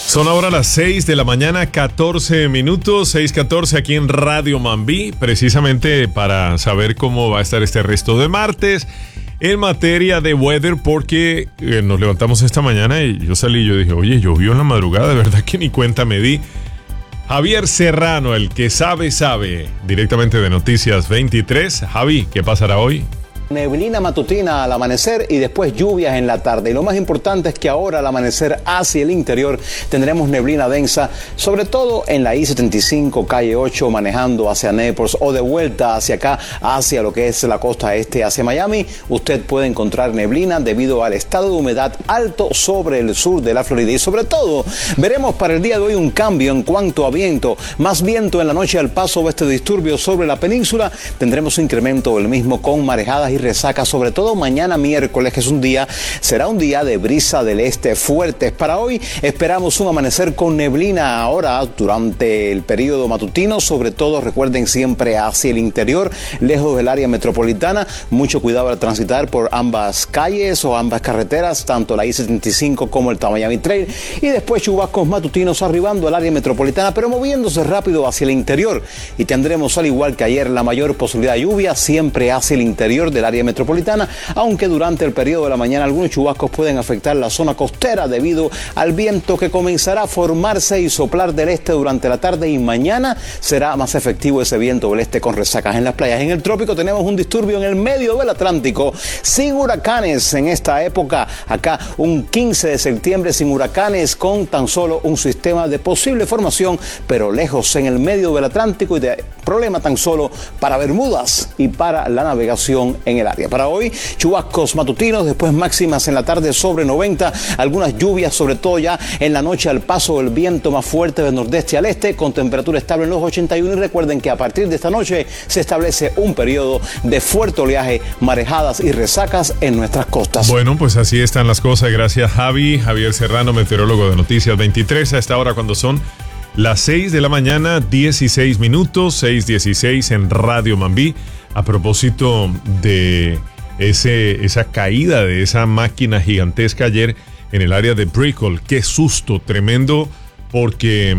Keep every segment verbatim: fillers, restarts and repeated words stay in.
Son ahora las seis de la mañana, catorce minutos, seis catorce aquí en Radio Mambí, precisamente para saber cómo va a estar este resto de martes en materia de weather, porque eh, nos levantamos esta mañana y yo salí y yo dije, oye, llovió en la madrugada, de verdad que ni cuenta me di. Javier Serrano, el que sabe, sabe, directamente de Noticias veintitrés. Javi, ¿qué pasará hoy? Neblina matutina al amanecer y después lluvias en la tarde. Y lo más importante es que ahora al amanecer hacia el interior tendremos neblina densa, sobre todo en la I setenta y cinco, calle ocho, manejando hacia Naples o de vuelta hacia acá, hacia lo que es la costa este, hacia Miami. Usted puede encontrar neblina debido al estado de humedad alto sobre el sur de la Florida. Y sobre todo, veremos para el día de hoy un cambio en cuanto a viento. Más viento en la noche al paso de este disturbio sobre la península. Tendremos un incremento del mismo con marejadas y resaca, sobre todo mañana miércoles, que es un día, será un día de brisa del este fuertes. Para hoy esperamos un amanecer con neblina ahora durante el periodo matutino, sobre todo recuerden siempre hacia el interior, lejos del área metropolitana. Mucho cuidado al transitar por ambas calles o ambas carreteras, tanto la I setenta y cinco como el Miami Trail, y después chubascos matutinos arribando al área metropolitana, pero moviéndose rápido hacia el interior, y tendremos, al igual que ayer, la mayor posibilidad de lluvia siempre hacia el interior del área metropolitana, aunque durante el periodo de la mañana algunos chubascos pueden afectar la zona costera debido al viento que comenzará a formarse y soplar del este durante la tarde, y mañana será más efectivo ese viento del este con resacas en las playas. En el trópico tenemos un disturbio en el medio del Atlántico, sin huracanes en esta época, acá un quince de septiembre sin huracanes, con tan solo un sistema de posible formación, pero lejos en el medio del Atlántico, y de problema tan solo para Bermudas y para la navegación en el área. Para hoy, chubascos matutinos, después máximas en la tarde sobre noventa, algunas lluvias, sobre todo ya en la noche al paso del viento más fuerte del nordeste al este, con temperatura estable en los ochenta y uno, y recuerden que a partir de esta noche se establece un periodo de fuerte oleaje, marejadas y resacas en nuestras costas. Bueno, pues así están las cosas. Gracias, Javi. Javier Serrano, meteorólogo de Noticias veintitrés, a esta hora cuando son las seis de la mañana, dieciséis minutos, seis dieciséis en Radio Mambí. A propósito de ese, esa caída de esa máquina gigantesca ayer en el área de Brickell, qué susto tremendo, porque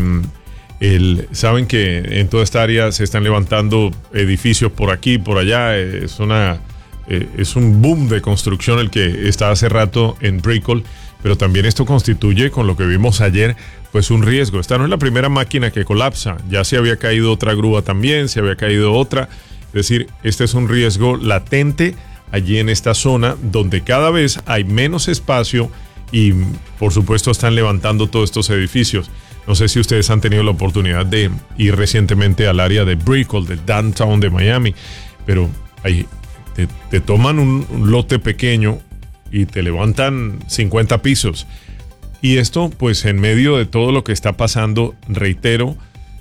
el, saben que en toda esta área se están levantando edificios por aquí, por allá, es, una, es un boom de construcción el que está hace rato en Brickell, pero también esto constituye, con lo que vimos ayer, pues un riesgo. Esta no es la primera máquina que colapsa, ya se había caído otra grúa también, se había caído otra. Es decir, este es un riesgo latente allí en esta zona donde cada vez hay menos espacio y, por supuesto, están levantando todos estos edificios. No sé si ustedes han tenido la oportunidad de ir recientemente al área de Brickell, del downtown de Miami, pero ahí te, te toman un, un lote pequeño y te levantan cincuenta pisos. Y esto, pues, en medio de todo lo que está pasando, reitero,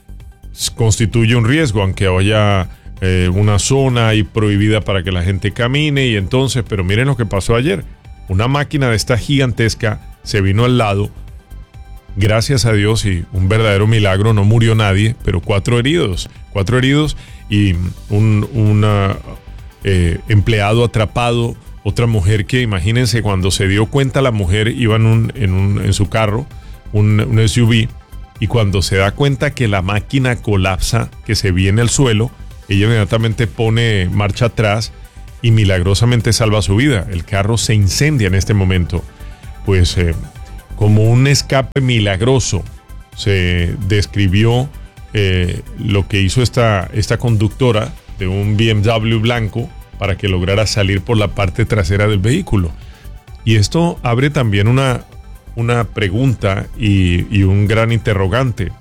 constituye un riesgo, aunque haya Eh, una zona ahí prohibida para que la gente camine, y entonces, pero miren lo que pasó ayer. Una máquina de esta gigantesca se vino al lado, gracias a Dios y un verdadero milagro, no murió nadie, pero cuatro heridos, cuatro heridos y un una, eh, empleado atrapado, otra mujer que, imagínense, cuando se dio cuenta la mujer iba en, un, en, un, en su carro, un, un S U V, y cuando se da cuenta que la máquina colapsa, que se viene al suelo, ella inmediatamente pone marcha atrás y milagrosamente salva su vida. El carro se incendia en este momento. Pues eh, como un escape milagroso se describió eh, lo que hizo esta, esta conductora de un B M W blanco para que lograra salir por la parte trasera del vehículo. Y esto abre también una, una pregunta y, y un gran interrogante.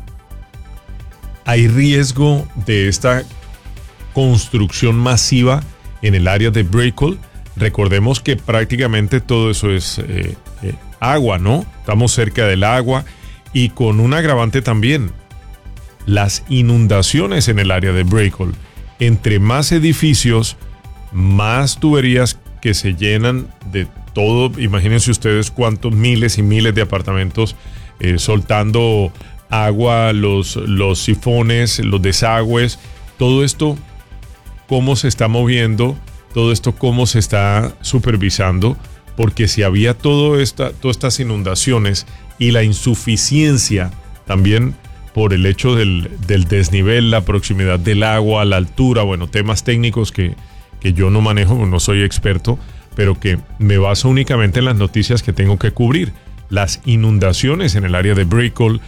¿Hay riesgo de esta construcción masiva en el área de Brickell? Recordemos que prácticamente todo eso es eh, eh, agua, ¿no? Estamos cerca del agua, y con un agravante también, las inundaciones en el área de Brickell. Entre más edificios, más tuberías que se llenan de todo. Imagínense ustedes cuántos miles y miles de apartamentos eh, soltando agua, los, los sifones, los desagües, todo esto, cómo se está moviendo, todo esto cómo se está supervisando, porque si había todo esta, todas estas inundaciones y la insuficiencia también por el hecho del, del desnivel, la proximidad del agua, la altura, bueno, temas técnicos que, que yo no manejo, no soy experto, pero que me baso únicamente en las noticias que tengo que cubrir. Las inundaciones en el área de Brickell,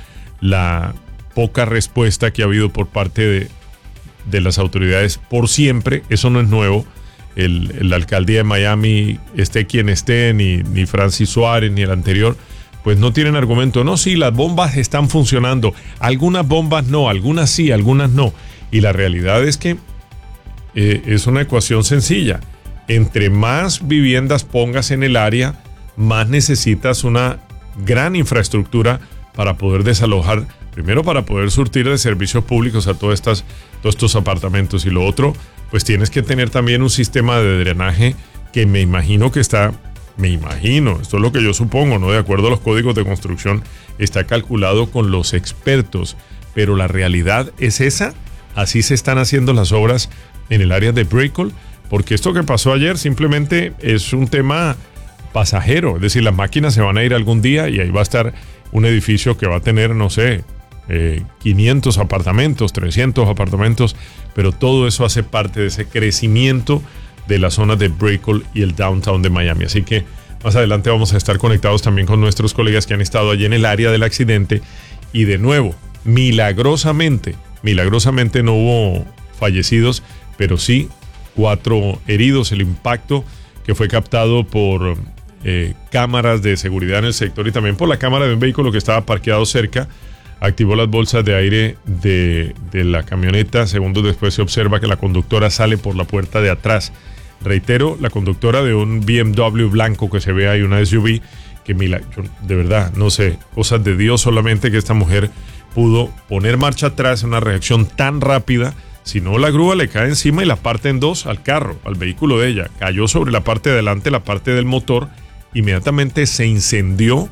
la poca respuesta que ha habido por parte de, de las autoridades por siempre, eso no es nuevo. El, el alcaldía de Miami, esté quien esté, ni, ni Francis Suárez, ni el anterior, pues no tienen argumento. No, sí, las bombas están funcionando. Algunas bombas no, algunas sí, algunas no. Y la realidad es que eh, es una ecuación sencilla. Entre más viviendas pongas en el área, más necesitas una gran infraestructura para poder desalojar, primero para poder surtir de servicios públicos a todas estas, todos estos apartamentos, y lo otro, pues tienes que tener también un sistema de drenaje que me imagino que está, me imagino, esto es lo que yo supongo, ¿no? De acuerdo a los códigos de construcción, está calculado con los expertos, pero la realidad es esa. Así se están haciendo las obras en el área de Brickell, porque esto que pasó ayer simplemente es un tema pasajero, es decir, las máquinas se van a ir algún día y ahí va a estar un edificio que va a tener, no sé, eh, quinientos apartamentos, trescientos apartamentos, pero todo eso hace parte de ese crecimiento de la zona de Brickell y el downtown de Miami. Así que más adelante vamos a estar conectados también con nuestros colegas que han estado allí en el área del accidente, y de nuevo, milagrosamente, milagrosamente no hubo fallecidos, pero sí cuatro heridos. El impacto que fue captado por eh, cámaras de seguridad en el sector y también por la cámara de un vehículo que estaba parqueado cerca, activó las bolsas de aire de, de la camioneta. Segundos después se observa que la conductora sale por la puerta de atrás. Reitero, la conductora de un B M W blanco que se ve ahí, una S U V, que mira, yo, de verdad, no sé, cosas de Dios solamente que esta mujer pudo poner marcha atrás en una reacción tan rápida. Si no, la grúa le cae encima y la parte en dos al carro, al vehículo de ella. Cayó sobre la parte de adelante, la parte del motor, inmediatamente se incendió,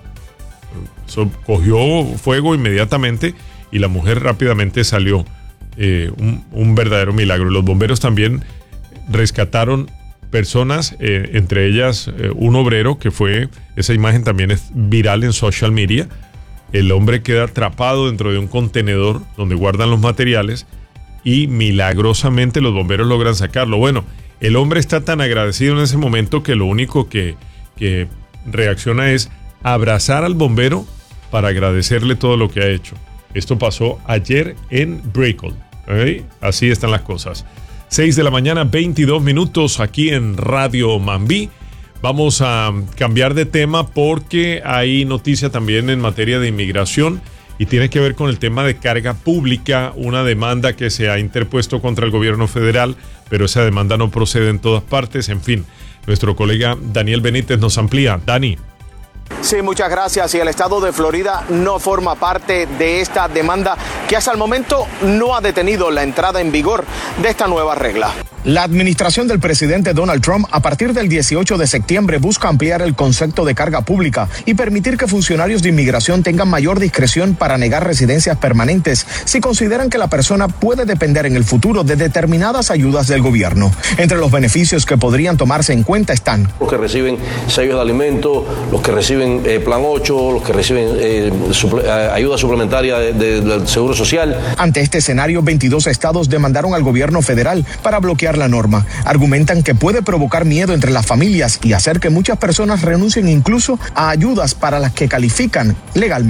so, cogió fuego inmediatamente y la mujer rápidamente salió. Eh, un, un verdadero milagro. Los bomberos también rescataron personas, eh, entre ellas eh, un obrero que fue, esa imagen también es viral en social media. El hombre queda atrapado dentro de un contenedor donde guardan los materiales y milagrosamente los bomberos logran sacarlo. Bueno, el hombre está tan agradecido en ese momento que lo único que, que reacciona es abrazar al bombero para agradecerle todo lo que ha hecho. Esto pasó ayer en Brickell. ¿Okay? Así están las cosas. seis de la mañana, veintidós minutos aquí en Radio Mambí. Vamos a cambiar de tema porque hay noticia también en materia de inmigración y tiene que ver con el tema de carga pública, una demanda que se ha interpuesto contra el gobierno federal, pero esa demanda no procede en todas partes. En fin, nuestro colega Daniel Benítez nos amplía. Dani. Sí, muchas gracias. Y el estado de Florida no forma parte de esta demanda que hasta el momento no ha detenido la entrada en vigor de esta nueva regla. La administración del presidente Donald Trump a partir del dieciocho de septiembre busca ampliar el concepto de carga pública y permitir que funcionarios de inmigración tengan mayor discreción para negar residencias permanentes si consideran que la persona puede depender en el futuro de determinadas ayudas del gobierno. Entre los beneficios que podrían tomarse en cuenta están los que reciben sellos de alimentos, los que reciben eh, plan ocho, los que reciben eh, suple- ayuda suplementaria de, de, del Seguro Social. Ante este escenario, veintidós estados demandaron al gobierno federal para bloquear la norma. Argumentan que puede provocar miedo entre las familias y hacer que muchas personas renuncien incluso a ayudas para las que califican legalmente.